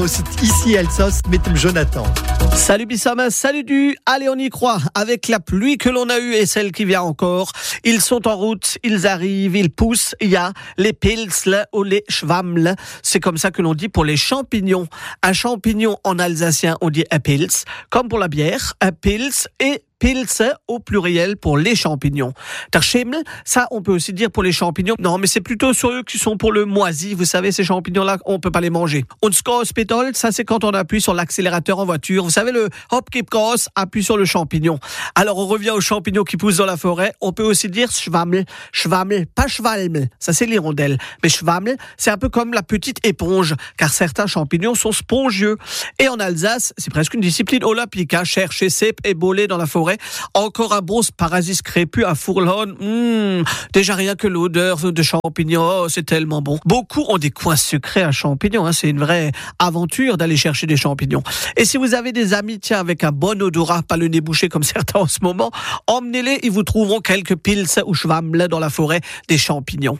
ici Elsos mit dem Jonathan. Salut Bissama, salut du. Allez, on y croit. Avec la pluie que l'on a eue et celle qui vient encore, ils sont en route, ils arrivent, ils poussent. Il y a les pilsle ou les schwammle. C'est comme ça que l'on dit pour les champignons. Un champignon en alsacien, on dit un pils. Comme pour la bière, un pils et Pilze au pluriel pour les champignons. Der Schimmel, ça on peut aussi dire pour les champignons. Non, mais c'est plutôt sur eux qui sont pour le moisi. Vous savez, ces champignons-là, on peut pas les manger. Und Skospitol, ça c'est quand on appuie sur l'accélérateur en voiture. Vous savez, le hop keep gas appuie sur le champignon. Alors on revient aux champignons qui poussent dans la forêt. On peut aussi dire schwammel, schwammel, pas schwalmel. Ça c'est l'hirondelle. Mais schwammel, c'est un peu comme la petite éponge, car certains champignons sont spongieux. Et en Alsace, c'est presque une discipline olympique, hein, chercher cèpes et bolets dans la forêt. Encore un bon parasite crépus à Fourlone. Déjà rien que l'odeur de champignons, oh, c'est tellement bon. Beaucoup ont des coins secrets à champignons, hein. C'est une vraie aventure d'aller chercher des champignons. Et si vous avez des amis, tiens, avec un bon odorat, pas le nez bouché comme certains en ce moment, emmenez-les, ils vous trouveront quelques pils ou schwammle dans la forêt des champignons.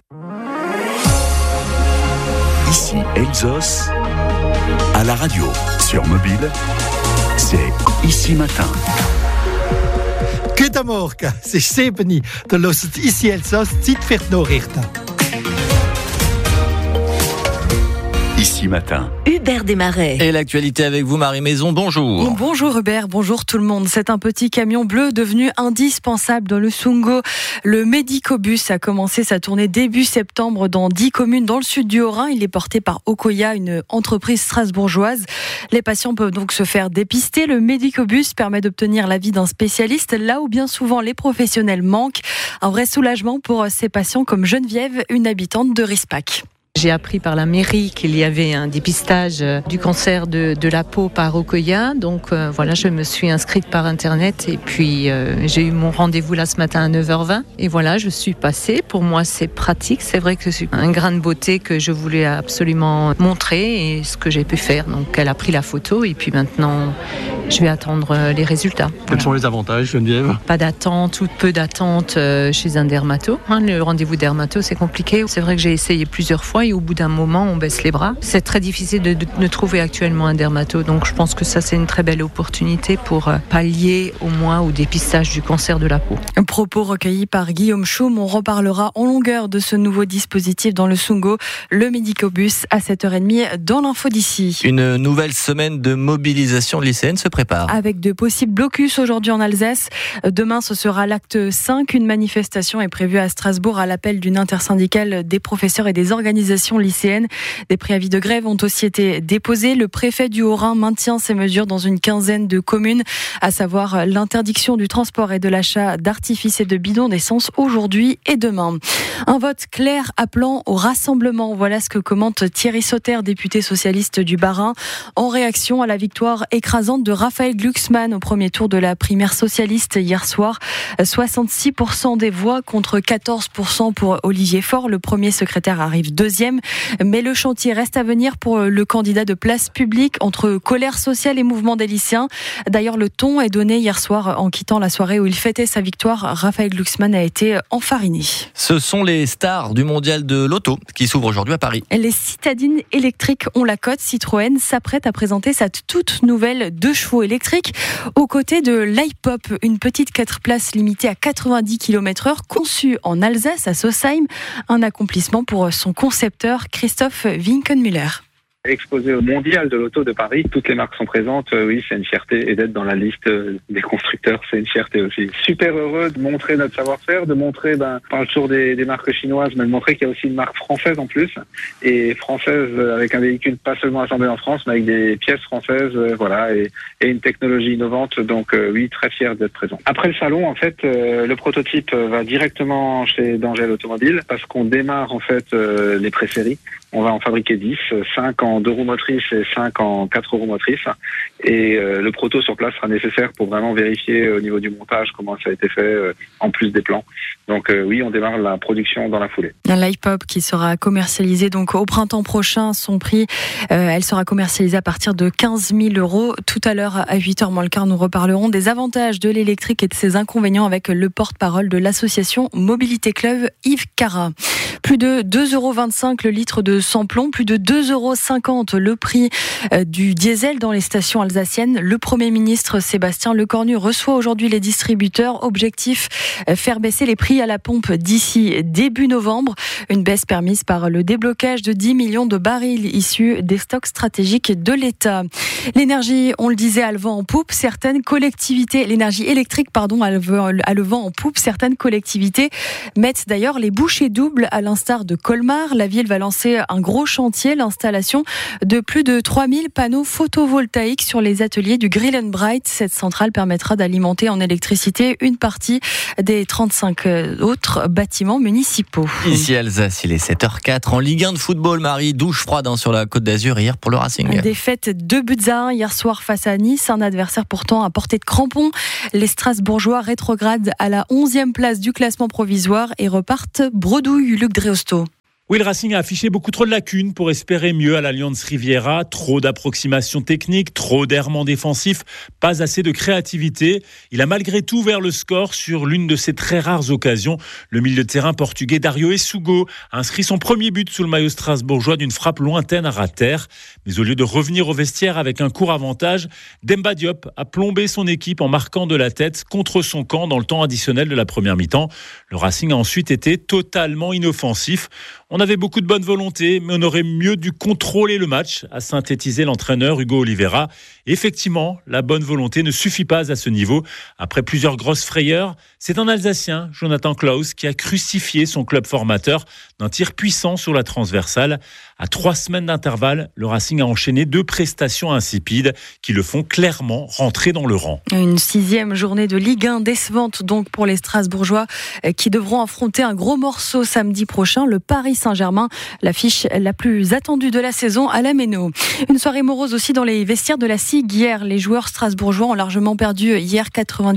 Ici Elsos, à la radio, sur mobile, c'est Ici Matin. Guten Morgen, es ist 7 Uhr. Da hört ici Elsos, Zeit für die Nachrichten. Ici Matin. Hubert Desmarais. Et l'actualité avec vous, Marie Maison, bonjour. Bonjour Hubert, bonjour tout le monde. C'est un petit camion bleu devenu indispensable dans le Sungo. Le Medicobus a commencé sa tournée début septembre dans 10 communes dans le sud du Haut-Rhin. Il est porté par Okoya, une entreprise strasbourgeoise. Les patients peuvent donc se faire dépister. Le Medicobus permet d'obtenir l'avis d'un spécialiste, là où bien souvent les professionnels manquent. Un vrai soulagement pour ces patients comme Geneviève, une habitante de Rispac. J'ai appris par la mairie qu'il y avait un dépistage du cancer de la peau par Okoya. Donc voilà, je me suis inscrite par internet et puis j'ai eu mon rendez-vous là ce matin à 9h20. Et voilà, je suis passée. Pour moi, c'est pratique. C'est vrai que c'est un grain de beauté que je voulais absolument montrer et ce que j'ai pu faire. Donc elle a pris la photo et puis maintenant, je vais attendre les résultats. Quels sont les avantages, Geneviève ? Pas d'attente ou peu d'attente chez un dermato. Le rendez-vous dermato, c'est compliqué. C'est vrai que j'ai essayé plusieurs fois. Et au bout d'un moment, on baisse les bras. C'est très difficile de trouver actuellement un dermato. Donc je pense que ça, c'est une très belle opportunité pour pallier au moins au dépistage du cancer de la peau. Propos recueillis par Guillaume Chaume. On reparlera en longueur de ce nouveau dispositif dans le Sungo, le Medicobus, à 7h30 dans l'info d'ici. Une nouvelle semaine de mobilisation lycéenne se prépare. Avec de possibles blocus aujourd'hui en Alsace. Demain, ce sera l'acte 5. Une manifestation est prévue à Strasbourg à l'appel d'une intersyndicale des professeurs et des organisations lycéennes. Des préavis de grève ont aussi été déposés. Le préfet du Haut-Rhin maintient ces mesures dans une quinzaine de communes, à savoir l'interdiction du transport et de l'achat d'artifices et de bidons d'essence aujourd'hui et demain. Un vote clair appelant au rassemblement. Voilà ce que commente Thierry Sauter, député socialiste du Bas-Rhin, en réaction à la victoire écrasante de Raphaël Glucksmann au premier tour de la primaire socialiste hier soir. 66% des voix contre 14% pour Olivier Faure. Le premier secrétaire arrive deuxième. Mais le chantier reste à venir pour le candidat de Place Publique entre colère sociale et mouvement des lycéens. D'ailleurs, le ton est donné hier soir en quittant la soirée où il fêtait sa victoire. Raphaël Glucksmann a été enfariné. Ce sont les stars du mondial de l'auto qui s'ouvrent aujourd'hui à Paris. Les citadines électriques ont la cote. Citroën s'apprête à présenter sa toute nouvelle 2 chevaux électrique aux côtés de l'iPop, une petite 4 places limitée à 90 km/h conçue en Alsace à Sausheim. Un accomplissement pour son concepteur Christophe Winkenmüller. Exposé au mondial de l'auto de Paris, toutes les marques sont présentes, oui, c'est une fierté, et d'être dans la liste des constructeurs, c'est une fierté aussi. Super heureux de montrer notre savoir-faire, de montrer, par le tour des marques chinoises, mais de montrer qu'il y a aussi une marque française en plus, et française avec un véhicule pas seulement assemblé en France, mais avec des pièces françaises, voilà, et une technologie innovante, donc oui, très fier d'être présent. Après le salon, en fait, le prototype va directement chez D'Angèle Automobile, parce qu'on démarre en fait les pré-séries. On va en fabriquer 10, 5 en 2 roues motrices et 5 en 4 roues motrices. Et le proto sur place sera nécessaire pour vraiment vérifier au niveau du montage comment ça a été fait, en plus des plans. Donc oui, on démarre la production dans la foulée. L'iPop qui sera commercialisé donc au printemps prochain, son prix, elle sera commercialisée à partir de 15 000 €. Tout à l'heure, à 8h moins le quart, nous reparlerons des avantages de l'électrique et de ses inconvénients avec le porte-parole de l'association Mobilité Club, Yves Cara. Plus de 2,25 € le litre de de sans-plomb, plus de 2,50 € le prix du diesel dans les stations alsaciennes. Le Premier ministre Sébastien Lecornu reçoit aujourd'hui les distributeurs. Objectif, faire baisser les prix à la pompe d'ici début novembre. Une baisse permise par le déblocage de 10 millions de barils issus des stocks stratégiques de l'État. L'énergie, on le disait, a le vent en poupe. Certaines collectivités, l'énergie électrique, a le vent en poupe. Certaines collectivités mettent d'ailleurs les bouchées doubles, à l'instar de Colmar. La ville va lancer un gros chantier, l'installation de plus de 3000 panneaux photovoltaïques sur les ateliers du Grill & Bright. Cette centrale permettra d'alimenter en électricité une partie des 35 autres bâtiments municipaux. Ici Alsace, il est 7h04. En Ligue 1 de football, Marie, douche froide sur la Côte d'Azur hier pour le Racing. Défaite 2-1 hier soir face à Nice, un adversaire pourtant à portée de crampon. Les Strasbourgeois rétrogradent à la 11e place du classement provisoire et repartent bredouille. Luc Dreosto. Oui, le Racing a affiché beaucoup trop de lacunes pour espérer mieux à l'Alliance Riviera. Trop d'approximations techniques, trop d'errements défensifs, pas assez de créativité. Il a malgré tout ouvert le score sur l'une de ses très rares occasions. Le milieu de terrain portugais Dario Essugo a inscrit son premier but sous le maillot strasbourgeois d'une frappe lointaine à ras terre. Mais au lieu de revenir au vestiaire avec un court avantage, Demba Diop a plombé son équipe en marquant de la tête contre son camp dans le temps additionnel de la première mi-temps. Le Racing a ensuite été totalement inoffensif. On avait beaucoup de bonne volonté, mais on aurait mieux dû contrôler le match, a synthétisé l'entraîneur Hugo Oliveira. Effectivement, la bonne volonté ne suffit pas à ce niveau. Après plusieurs grosses frayeurs, c'est un Alsacien, Jonathan Klaus, qui a crucifié son club formateur d'un tir puissant sur la transversale. À 3 semaines d'intervalle, le Racing a enchaîné 2 prestations insipides qui le font clairement rentrer dans le rang. Une 6e journée de Ligue 1 décevante donc pour les Strasbourgeois qui devront affronter un gros morceau samedi prochain, le Paris Saint-Germain, l'affiche la plus attendue de la saison à la Méno. Une soirée morose aussi dans les vestiaires de la SIG hier. Les joueurs strasbourgeois ont largement perdu hier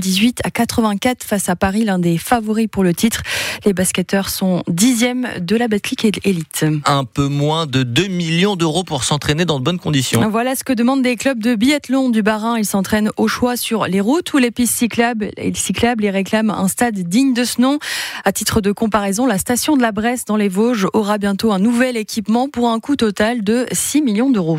98-84 face à Paris, l'un des favoris pour le titre. Les basketteurs sont 10e de la Betclic Elite. Un peu moins de 2 millions d'euros pour s'entraîner dans de bonnes conditions. Voilà ce que demandent des clubs de biathlon du Bas-Rhin. Ils s'entraînent au choix sur les routes ou les pistes cyclables. Ils réclament un stade digne de ce nom. À titre de comparaison, la station de la Bresse dans les Vosges aura bientôt un nouvel équipement pour un coût total de 6 millions d'euros.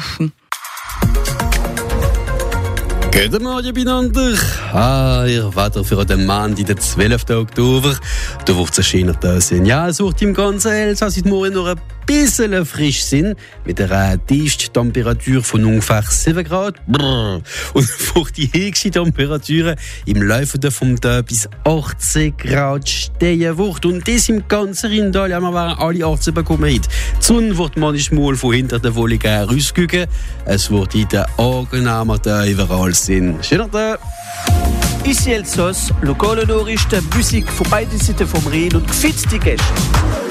Guten Morgen miteinander. Ihr Wetter für den Montag, den 12. Oktober. Da wird es schöner da sein. Ja, es wird im ganzen Elsass heute Morgen noch ein bisschen frisch sein, mit einer Tiefsttemperatur von ungefähr 7 Grad. Brrr. Und für die höchsten Temperaturen im Laufe vom Tag bis 18 Grad stehen wird. Und das im ganzen Rheintal, ja, wir werden alle 18 bekommen heute. Die Sonne wird manchmal von hinter der Wolke rausgucken. Es wird heute angenehmer Tag überall sein. Schöner Tag. Ici Elsass, lokale Nachrichten, Musik von beiden Seiten vom Rhein und gefetzte Gäste.